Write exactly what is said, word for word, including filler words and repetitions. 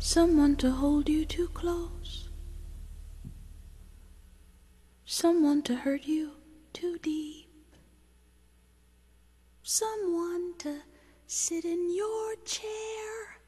Someone to hold you too close, someone to hurt you too deep, someone to sit in your chair